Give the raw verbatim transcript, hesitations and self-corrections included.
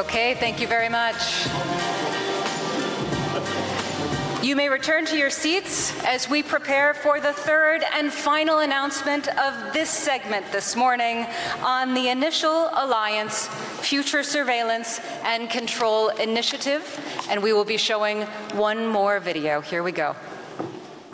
Okay, thank you very much. You may return to your seats as we prepare for the third and final announcement of this segment this morning on the Initial Alliance Future Surveillance and Control Initiative. And we will be showing one more video. Here we go.